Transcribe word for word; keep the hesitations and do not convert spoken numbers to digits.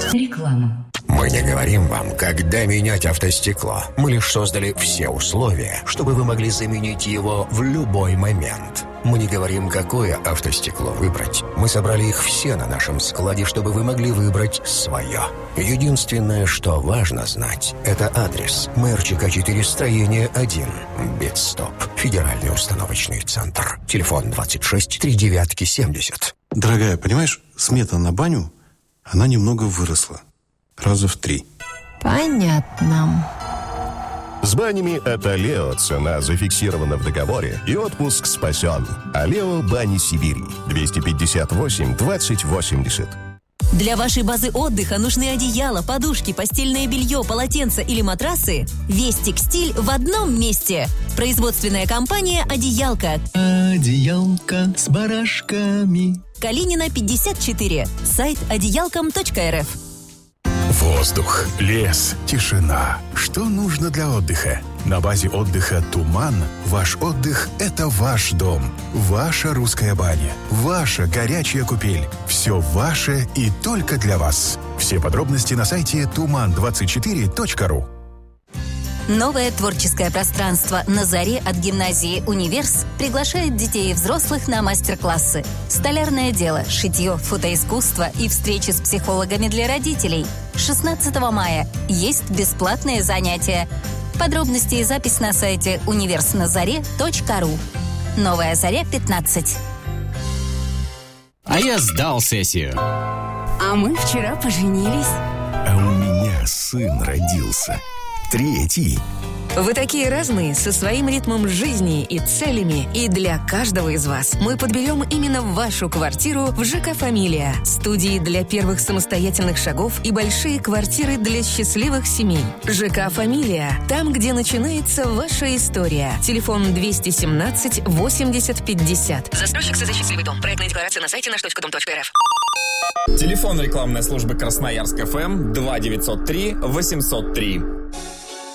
Реклама. Мы не говорим вам, когда менять автостекло. Мы лишь создали все условия, чтобы вы могли заменить его в любой момент. Мы не говорим, какое автостекло выбрать. Мы собрали их все на нашем складе, чтобы вы могли выбрать свое. Единственное, что важно знать, это адрес. Мэр ЧК четыре, строение один. Битстоп. Федеральный установочный центр. Телефон двадцать шесть три девятки семьдесят. Дорогая, понимаешь, смета на баню, она немного выросла. Раза в три. Понятно. С банями от Алео цена зафиксирована в договоре и отпуск спасен. Алео Бани Сибири. двести пятьдесят восемь двадцать восемьдесят. Для вашей базы отдыха нужны одеяла, подушки, постельное белье, полотенца или матрасы? Весь текстиль в одном месте. Производственная компания «Одеялка». Одеялка с барашками. Калинина, пятьдесят четыре. Сайт одеялком точка эр эф. Воздух, лес, тишина. Что нужно для отдыха? На базе отдыха «Туман» ваш отдых – это ваш дом. Ваша русская баня. Ваша горячая купель. Все ваше и только для вас. Все подробности на сайте туман двадцать четыре точка ру. Новое творческое пространство «На заре» от гимназии «Универс» приглашает детей и взрослых на мастер-классы. Столярное дело, шитье, фотоискусство и встречи с психологами для родителей. шестнадцатого мая есть бесплатные занятия. Подробности и запись на сайте универс на заре точка ру. Новая заря пятнадцать. А я сдал сессию. А мы вчера поженились. А у меня сын родился. Третий. Вы такие разные, со своим ритмом жизни и целями. И для каждого из вас мы подберем именно вашу квартиру в ЖК «Фамилия». Студии для первых самостоятельных шагов и большие квартиры для счастливых семей. ЖК «Фамилия». Там, где начинается ваша история. Телефон двести семнадцать восемьдесят пятьдесят. Застройщик СЗ «Счастливый дом». Проектная декларация на сайте наш точка дом точка эр эф. Телефон рекламной службы Красноярск ФМ два девятьсот три восемьсот три.